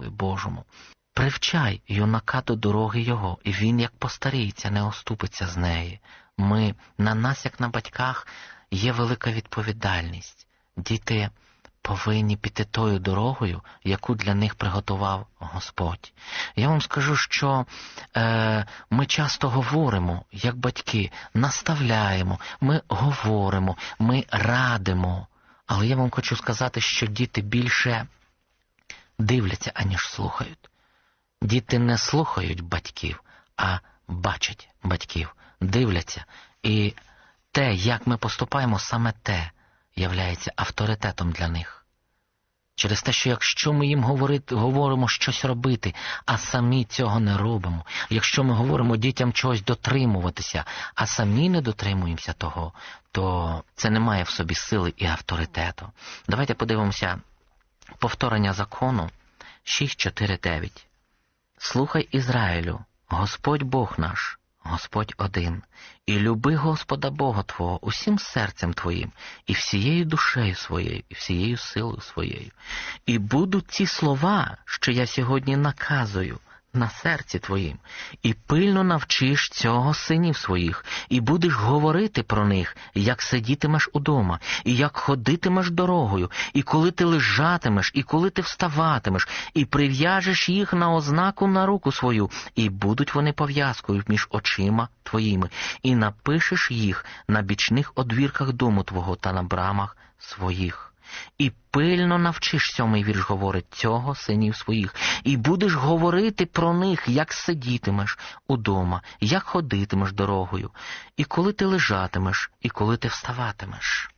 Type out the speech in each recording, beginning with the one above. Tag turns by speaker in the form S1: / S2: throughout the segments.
S1: Слові Божому. Привчай юнака до дороги його, і він, як постаріється, не оступиться з неї. На нас, як на батьках, є велика відповідальність. Діти повинні піти тою дорогою, яку для них приготував Господь. Я вам скажу, що ми часто говоримо, як батьки, наставляємо, ми говоримо, ми радимо. Але я вам хочу сказати, що діти більше дивляться, аніж слухають. Діти не слухають батьків, а бачать батьків, дивляться. І те, як ми поступаємо, саме те являється авторитетом для них. Через те, що якщо ми їм говоримо щось робити, а самі цього не робимо, якщо ми говоримо дітям чогось дотримуватися, а самі не дотримуємося того, то це не має в собі сили і авторитету. Давайте подивимося повторення закону 6.4.9. «Слухай, Ізраїлю, Господь Бог наш, Господь один, і люби Господа Бога твого усім серцем твоїм, і всією душею своєю, і всією силою своєю. І будуть ці слова, що я сьогодні наказую, на серці твоїм, і пильно навчиш цього синів своїх, і будеш говорити про них, як сидітимеш удома, і як ходитимеш дорогою, і коли ти лежатимеш, і коли ти вставатимеш, і прив'яжеш їх на ознаку на руку свою, і будуть вони пов'язкою між очима твоїми, і напишеш їх на бічних одвірках дому твого та на брамах своїх. І пильно навчиш, 7-й вірш говорить, цього синів своїх, і будеш говорити про них, як сидітимеш удома, як ходитимеш дорогою, і коли ти лежатимеш, і коли ти вставатимеш».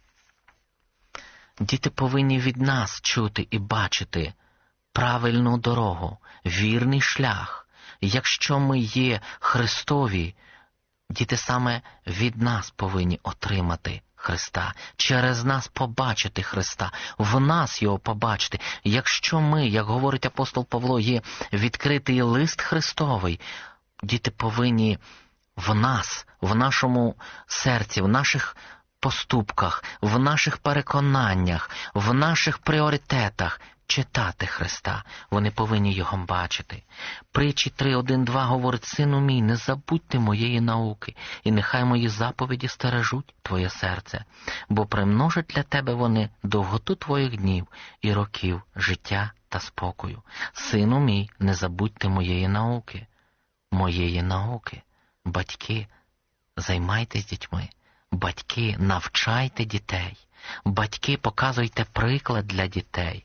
S1: Діти повинні від нас чути і бачити правильну дорогу, вірний шлях. Якщо ми є Христові, діти саме від нас повинні отримати Христа, через нас побачити Христа, в нас Його побачити. Якщо ми, як говорить апостол Павло, є відкритий лист Христовий, діти повинні в нас, в нашому серці, в наших поступках, в наших переконаннях, в наших пріоритетах читати Христа. Вони повинні Його бачити. Притчі 3.1.2 говорить: «Сину мій, не забудьте моєї науки, і нехай мої заповіді стережуть твоє серце, бо примножать для тебе вони довготу твоїх днів і років життя та спокою. Сину мій, не забудьте моєї науки». Моєї науки. Батьки, займайтесь дітьми. Батьки, навчайте дітей. Батьки, показуйте приклад для дітей.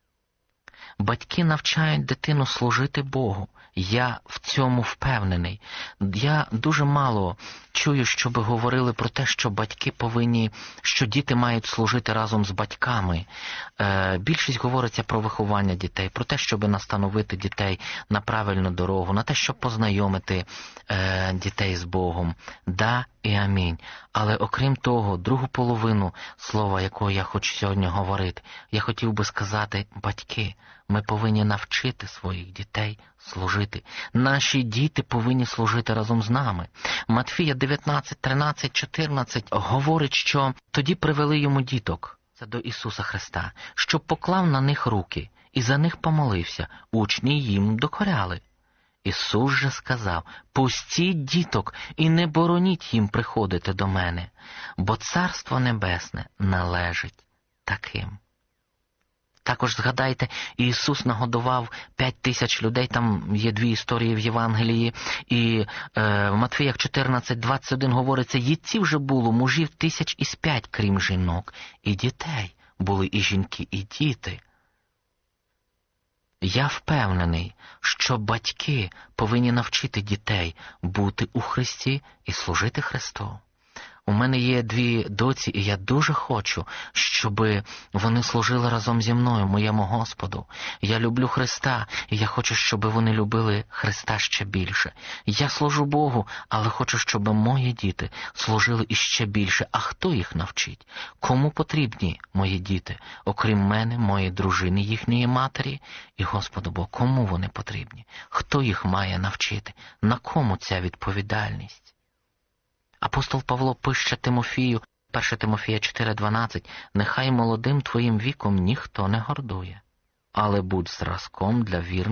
S1: Батьки навчають дитину служити Богу. Я в цьому впевнений. Я дуже мало чую, щоб говорили про те, що батьки повинні, що діти мають служити разом з батьками. Більшість говориться про виховання дітей, про те, щоб настановити дітей на правильну дорогу, на те, щоб познайомити дітей з Богом. Да і амінь. Але окрім того, другу половину слова, якого я хочу сьогодні говорити, я хотів би сказати: батьки, ми повинні навчити своїх дітей служити. Наші діти повинні служити разом з нами. Матфія 19, 13, 14 говорить, що тоді привели йому діток, це до Ісуса Христа, щоб поклав на них руки і за них помолився. Учні їм докоряли. Ісус же сказав: «Пустіть діток і не бороніть їм приходити до мене, бо Царство Небесне належить таким». Також згадайте, Ісус нагодував 5000 людей, там є 2 історії в Євангелії, і в Матфіях 14:21 говориться: «Їдців вже було мужів 1500, крім жінок, і дітей, були і жінки, і діти». Я впевнений, що батьки повинні навчити дітей бути у Христі і служити Христу. У мене є 2 доці, і я дуже хочу, щоб вони служили разом зі мною, моєму Господу. Я люблю Христа, і я хочу, щоб вони любили Христа ще більше. Я служу Богу, але хочу, щоб мої діти служили іще більше. А хто їх навчить? Кому потрібні мої діти? Окрім мене, моєї дружини, їхньої матері і Господу Богу. Кому вони потрібні? Хто їх має навчити? На кому ця відповідальність? Апостол Павло пише Тимофію, 1 Тимофія 4:12: «Нехай молодим твоїм віком ніхто не гордує, але будь зразком для вірних